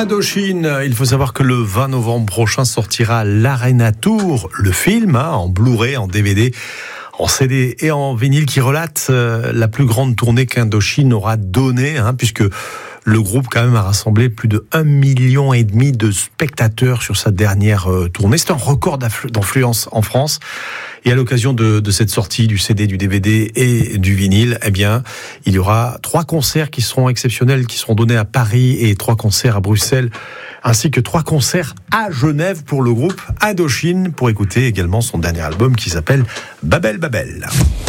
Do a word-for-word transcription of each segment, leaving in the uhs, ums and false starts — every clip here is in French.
Indochine, il faut savoir que le vingt novembre prochain sortira l'Arena Tour, le film, hein, en Blu-ray, en D V D, en C D et en vinyle, qui relate euh, la plus grande tournée qu'Indochine aura donnée, hein, puisque le groupe quand même a rassemblé plus de un million et demi de spectateurs sur sa dernière euh, tournée. C'est un record d'influence en France. Et à l'occasion de, de cette sortie du C D, du D V D et du vinyle, eh bien, il y aura trois concerts qui seront exceptionnels, qui seront donnés à Paris, et trois concerts à Bruxelles, ainsi que trois concerts à Genève pour le groupe Indochine, pour écouter également son dernier album qui s'appelle Babel Babel.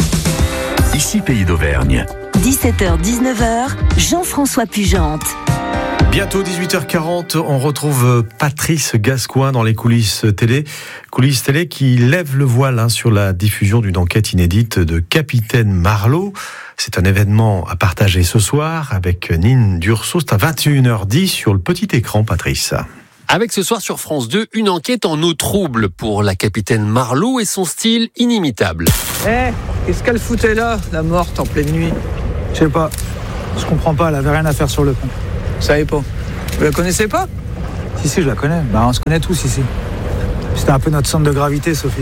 Ici Pays d'Auvergne. dix-sept heures dix-neuf heures, Jean-François Pugente. Bientôt dix-huit heures quarante, on retrouve Patrice Gascoin dans les coulisses télé. Coulisses télé qui lève le voile hein, sur la diffusion d'une enquête inédite de Capitaine Marlowe. C'est un événement à partager ce soir avec Nine Durso. C'est à vingt et une heures dix sur le petit écran, Patrice. Avec ce soir sur France deux, une enquête en eau trouble pour la Capitaine Marlowe et son style inimitable. Eh, hey, qu'est-ce qu'elle foutait là, la morte en pleine nuit? Je sais pas, je comprends pas, elle avait rien à faire sur le pont. Vous savez pas? Vous la connaissez pas? Si, si, je la connais. Bah, on se connaît tous ici. C'était un peu notre centre de gravité, Sophie.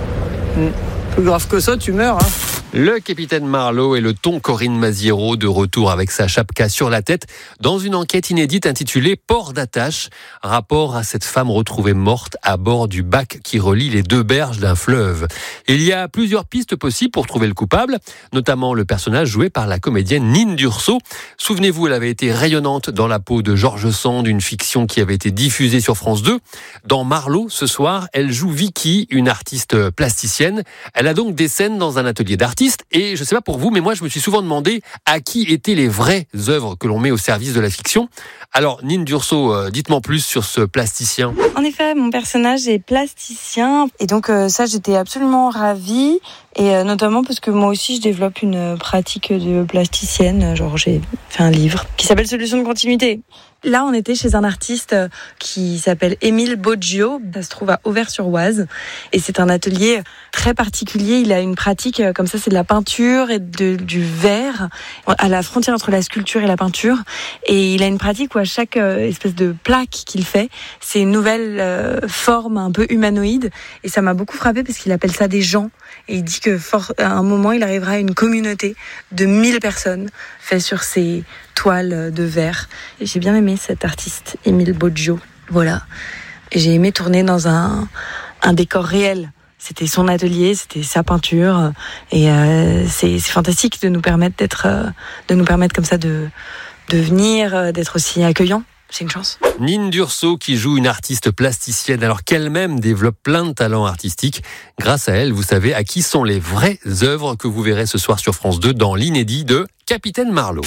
Mmh. Plus grave que ça, tu meurs, hein. Le Capitaine Marlowe et le ton Corinne Maziero de retour avec sa chapka sur la tête dans une enquête inédite intitulée Port d'attache, rapport à cette femme retrouvée morte à bord du bac qui relie les deux berges d'un fleuve. Il y a plusieurs pistes possibles pour trouver le coupable, notamment le personnage joué par la comédienne Nine Durso. Souvenez-vous, elle avait été rayonnante dans la peau de Georges Sand, une fiction qui avait été diffusée sur France deux. Dans Marlowe, ce soir, elle joue Vicky, une artiste plasticienne. Elle a donc des scènes dans un atelier d'artiste. Et je ne sais pas pour vous, mais moi je me suis souvent demandé à qui étaient les vraies œuvres que l'on met au service de la fiction. Alors Nine Durso, euh, dites-moi plus sur ce plasticien. En effet, mon personnage est plasticien et donc euh, ça j'étais absolument ravie, et euh, notamment parce que moi aussi je développe une pratique de plasticienne, genre j'ai fait un livre qui s'appelle Solutions de continuité. Là, on était chez un artiste qui s'appelle Émile Boggio. Ça se trouve à Auvers-sur-Oise. Et c'est un atelier très particulier. Il a une pratique comme ça, c'est de la peinture et de, du verre, à la frontière entre la sculpture et la peinture. Et il a une pratique où à chaque espèce de plaque qu'il fait, c'est une nouvelle euh, forme un peu humanoïde. Et ça m'a beaucoup frappée parce qu'il appelle ça des gens. Et il dit que fort, à un moment, il arrivera à une communauté de mille personnes faites sur ces toiles de verre. Et j'ai bien aimé cet artiste, Émile Boggio. Voilà. Et j'ai aimé tourner dans un, un décor réel. C'était son atelier, c'était sa peinture. Et euh, c'est, c'est fantastique de nous permettre d'être, euh, de nous permettre comme ça de, de venir, euh, d'être aussi accueillant. C'est une chance. Nine Durso qui joue une artiste plasticienne alors qu'elle-même développe plein de talents artistiques. Grâce à elle, vous savez à qui sont les vraies œuvres que vous verrez ce soir sur France deux dans l'inédit de Capitaine Marlowe.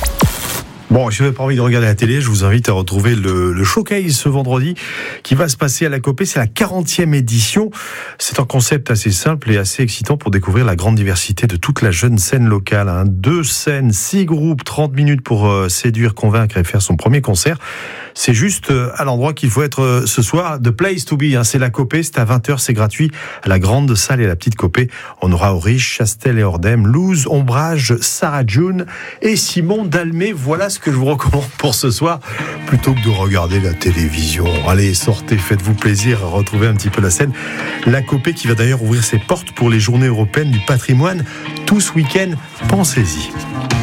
Bon, si vous n'avez pas envie de regarder la télé, je vous invite à retrouver le, le showcase ce vendredi qui va se passer à la Copée. C'est la quarantième édition. C'est un concept assez simple et assez excitant pour découvrir la grande diversité de toute la jeune scène locale. Hein. Deux scènes, six groupes, trente minutes pour euh, séduire, convaincre et faire son premier concert. C'est juste euh, à l'endroit qu'il faut être euh, ce soir. The place to be, hein. C'est la Copée, c'est à vingt heures, c'est gratuit. À la grande salle et la petite Copée, on aura Aurich, Chastel et Ordem, Louz, Ombrage, Sarah June et Simon Dalmé. Voilà ce que je vous recommande pour ce soir, plutôt que de regarder la télévision. Allez, sortez, faites-vous plaisir, retrouvez un petit peu la scène. La Copée qui va d'ailleurs ouvrir ses portes pour les journées européennes du patrimoine tout ce week-end. Pensez-y.